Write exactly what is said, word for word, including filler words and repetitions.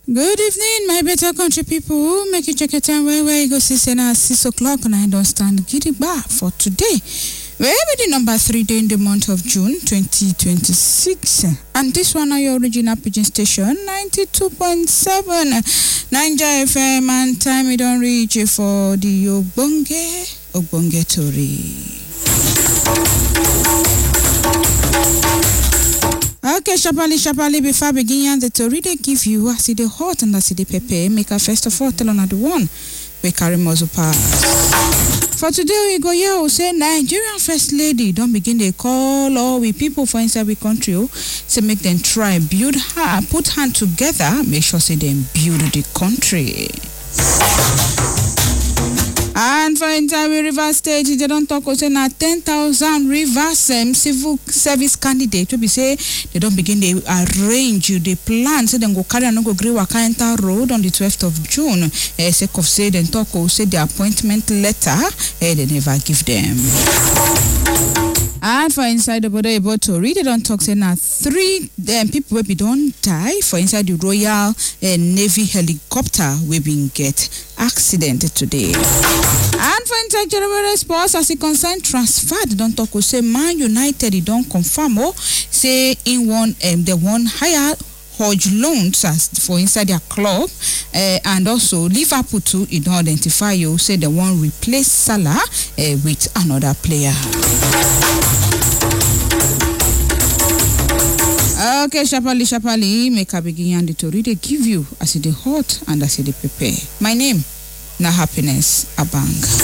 Good evening, my better country people. Make you check your time where where you go see say now six o'clock and I don't stand giddy bar for today. We're the number three day in the month of June twenty twenty-six. And this one are your original pigeon station ninety-two point seven Niger F M, and time we don't reach for the Ogbonge Ogbonge Tori. Okay, Shapali, Shapali, before beginning the story they give you, I see the hot and I see the pepper. Make a first of all tell on the one we carry muzzle pass. For today we go here, we say Nigerian First Lady don't begin they call all we people for inside we country, oh, say make them try build her, put hand together, make sure say them build the country. And for entire River State, they don't talk say na ten thousand Rivers um, civil service candidate to be say they don't begin they arrange the plan say them go carry and go gree waka enter road on the twelfth of June. Eh, sake of say them talk or say the appointment letter eh, they never give them. And for inside the border about to read, they don't talk say now three um, people will be don't die for inside the Royal uh, Navy helicopter we been get accident today. And for inside general sports as it concern transfer, they don't talk say Man United they don't confirm or say in one um the one higher Hodge loans as for inside their club, uh, and also Liverpool too it don't identify you say the one replace Salah uh, with another player. Okay, Shapali, Shapali, make a begin the story they give you as it the hot and as it the prepare. My name, na Happiness Abang.